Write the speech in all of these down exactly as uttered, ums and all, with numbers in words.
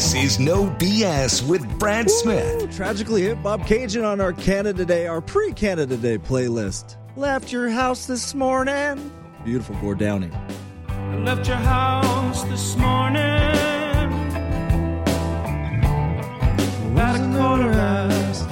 This is No B S with Brad Woo! Smith. Tragically hit Bob Cajun on our Canada Day, our pre-Canada Day playlist. Left your house this morning. Beautiful Gord Downie. I left your house this morning about a quarter past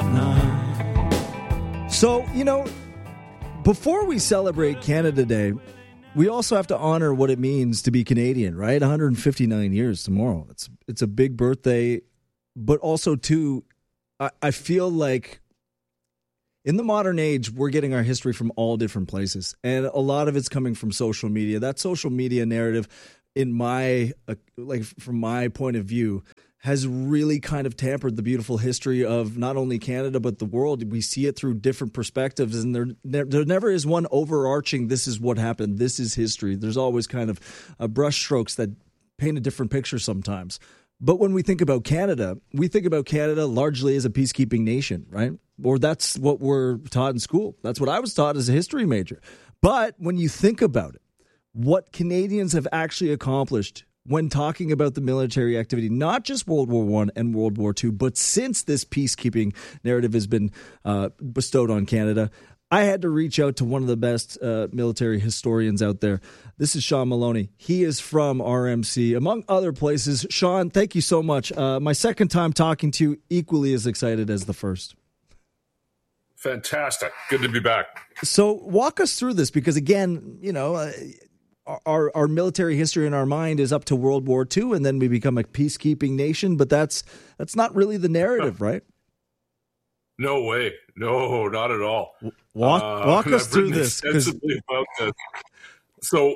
nine. So, you know, before we celebrate Canada Day, we also have to honor what it means to be Canadian, right? one hundred fifty-nine years tomorrow. It's it's a big birthday, but also, too, I, I feel like in the modern age, we're getting our history from all different places, and a lot of it's coming from social media. That social media narrative, in my uh, like from my point of view, has really kind of tampered the beautiful history of not only Canada, but the world. We see it through different perspectives, and there, there never is one overarching, this is what happened, this is history. There's always kind of uh, brushstrokes that paint a different picture sometimes. But when we think about Canada, we think about Canada largely as a peacekeeping nation, right? Or that's what we're taught in school. That's what I was taught as a history major. But when you think about it, what Canadians have actually accomplished when talking about the military activity, not just World War One and World War Two, but since this peacekeeping narrative has been uh, bestowed on Canada, I had to reach out to one of the best uh, military historians out there. This is Sean Maloney. He is from R M C, among other places. Sean, thank you so much. Uh, my second time talking to you, equally as excited as the first. Fantastic. Good to be back. So walk us through this, because again, you know, uh, Our our military history in our mind is up to World War Two, and then we become a peacekeeping nation. But that's that's not really the narrative, right? No way. No, not at all. Walk uh, walk us I've through written this. extensively about this. So,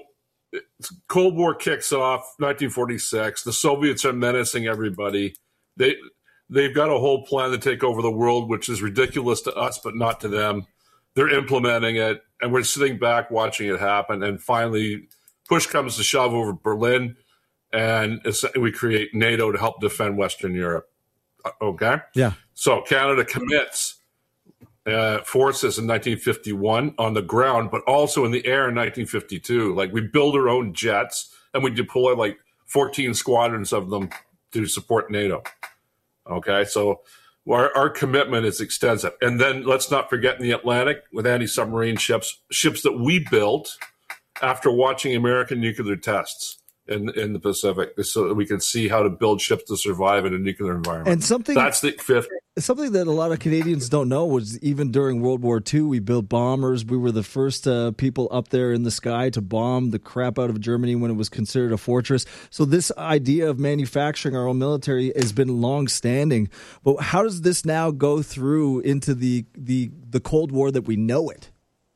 Cold War kicks off nineteen forty-six. The Soviets are menacing everybody. They they've got a whole plan to take over the world, which is ridiculous to us, but not to them. They're implementing it, and we're sitting back watching it happen. And finally, push comes to shove over Berlin, and we create NATO to help defend Western Europe. Okay? Yeah. So Canada commits uh, forces in nineteen fifty-one on the ground, but also in the air in nineteen fifty-two. Like, we build our own jets, and we deploy like fourteen squadrons of them to support NATO. Okay? So our, our commitment is extensive. And then let's not forget in the Atlantic with anti-submarine ships, ships that we built after watching American nuclear tests in in the Pacific, so that we can see how to build ships to survive in a nuclear environment. And something that's the fifth. Something that a lot of Canadians don't know was even during World War Two, we built bombers. We were the first uh, people up there in the sky to bomb the crap out of Germany when it was considered a fortress. So this idea of manufacturing our own military has been long-standing. But how does this now go through into the the, the Cold War that we know it?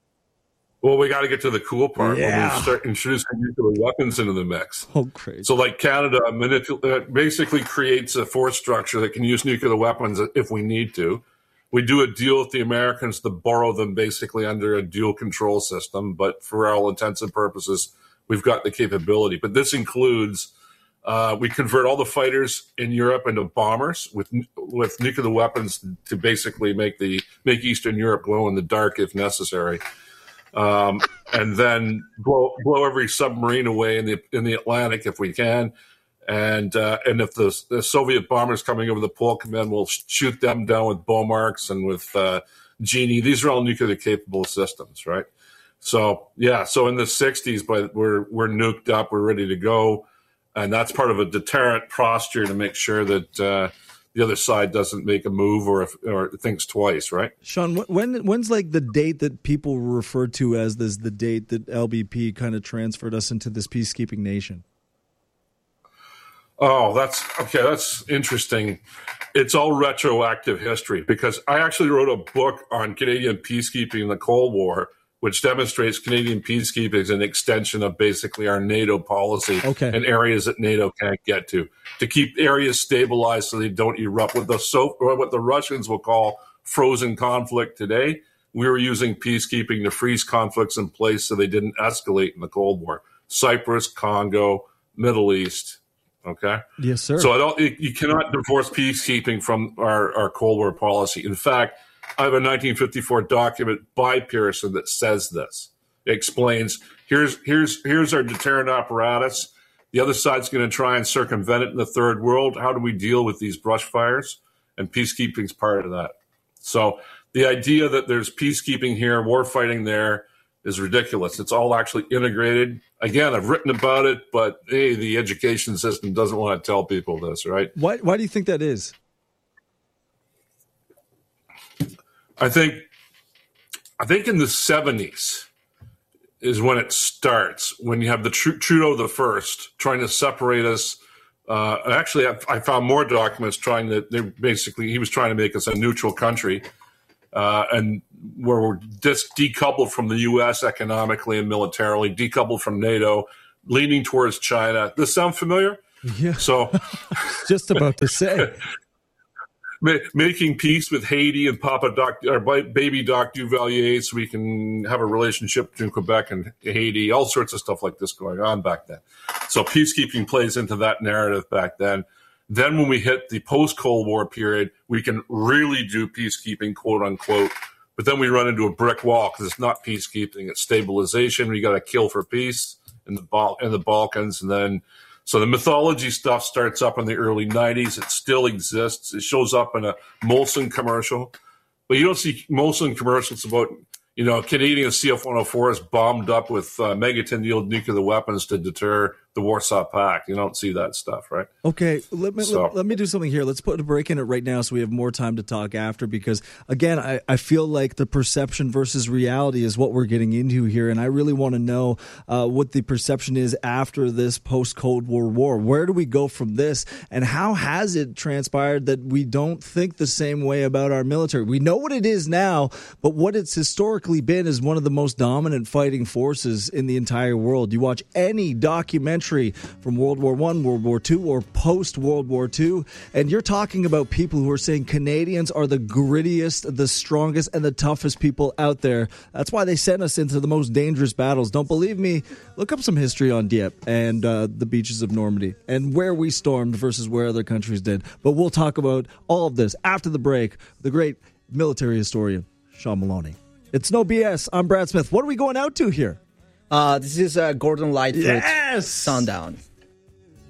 Well, we got to get to the cool part yeah. when we start introducing nuclear weapons into the mix. Oh, crazy. So, like Canada manipul- uh, basically creates a force structure that can use nuclear weapons if we need to. We do a deal with the Americans to borrow them basically under a dual control system. But for all intents and purposes, we've got the capability. But this includes uh, we convert all the fighters in Europe into bombers with with nuclear weapons to basically make the make Eastern Europe glow in the dark if necessary. Um, and then blow blow every submarine away in the in the Atlantic if we can, and uh, and if the, the Soviet bombers coming over the pole come in, we'll shoot them down with Bomarks and with uh, Genie. These are all nuclear capable systems, right? So yeah, so in the sixties, but we're we're nuked up, we're ready to go, and that's part of a deterrent posture to make sure that uh, the other side doesn't make a move or if, or thinks twice, right? Sean, when when's like the date that people refer to as this the date that L B P kind of transferred us into this peacekeeping nation? Oh, that's okay. That's interesting. It's all retroactive history because I actually wrote a book on Canadian peacekeeping in the Cold War, which demonstrates Canadian peacekeeping as an extension of basically our NATO policy okay. and areas that NATO can't get to, to keep areas stabilized so they don't erupt. What the so what the Russians will call frozen conflict today, we were using peacekeeping to freeze conflicts in place so they didn't escalate in the Cold War. Cyprus, Congo, Middle East. Okay. Yes, sir. So I don't. You cannot divorce peacekeeping from our, our Cold War policy. In fact, I have a nineteen fifty-four document by Pearson that says this. It explains here's here's here's our deterrent apparatus. The other side's going to try and circumvent it in the third world. How do we deal with these brush fires? And peacekeeping's part of that. So the idea that there's peacekeeping here, war fighting there, is ridiculous. It's all actually integrated. Again, I've written about it, but hey, the education system doesn't want to tell people this, right? Why, why do you think that is? I think, I think in the seventies is when it starts, when you have the Tr- Trudeau the first trying to separate us. Uh, actually, I, I found more documents trying to, they basically, he was trying to make us a neutral country. Uh, and where we're just decoupled from the U S economically and militarily, decoupled from NATO, leaning towards China. Does this sound familiar? Yeah. So, just about to say, making peace with Haiti and Papa Doc or Baby Doc Duvalier, so we can have a relationship between Quebec and Haiti. All sorts of stuff like this going on back then. So peacekeeping plays into that narrative back then. Then when we hit the post-Cold War period, we can really do peacekeeping, quote unquote. But then we run into a brick wall because it's not peacekeeping; it's stabilization. We got to kill for peace in the Bal- in the Balkans, and then so the mythology stuff starts up in the early nineties. It still exists. It shows up in a Molson commercial, but you don't see Molson commercials about, you know, Canadian C F one oh four is bombed up with uh, megaton-yield nuclear weapons to deter the Warsaw Pact. You don't see that stuff, right? Okay, let me So- let, let me do something here. Let's put a break in it right now so we have more time to talk after, because, again, I, I feel like the perception versus reality is what we're getting into here, and I really want to know uh, what the perception is after this post-Cold War war. Where do we go from this, and how has it transpired that we don't think the same way about our military? We know what it is now, but what it's historically been is one of the most dominant fighting forces in the entire world. You watch any documentary from World War One, World War Two, or post-World War Two, and you're talking about people who are saying Canadians are the grittiest, the strongest, and the toughest people out there. That's why they sent us into the most dangerous battles. Don't believe me? Look up some history on Dieppe and uh, the beaches of Normandy and where we stormed versus where other countries did. But we'll talk about all of this after the break. The great military historian, Sean Maloney. It's No B S. I'm Brad Smith. What are we going out to here? Uh, this is uh, Gordon Lightfoot. Yes! Sundown.